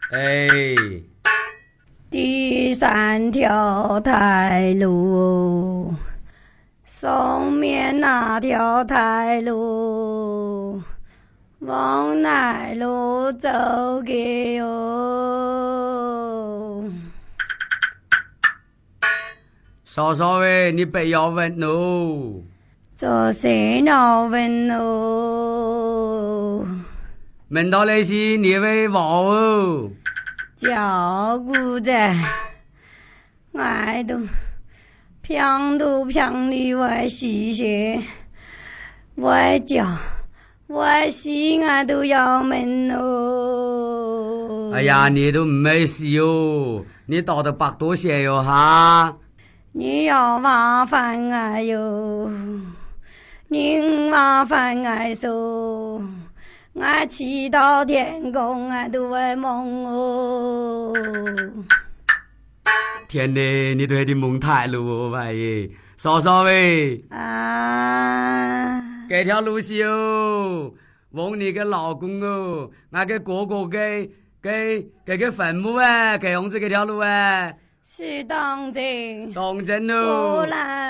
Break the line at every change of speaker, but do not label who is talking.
哎，
第三条台路，上面那条台路，往哪路走的哟？
嫂嫂喂，你不要问喽。
做谁要问喽？
问到那些你会话哦。
照顾着，我都平的我细些，我叫我西我都要问喽。
哎呀，你都没事哟，你打得百多些哟哈。
你要麻烦我哟，您麻烦我说，我祈祷天公我都会梦哦。
天嘞，你对的梦太路喂，嫂嫂喂，
啊，
这条路是哦，问你个老公哦，那个哥哥给坟墓啊，给样子这条路啊，
是当真，
当真
不
哦。
然。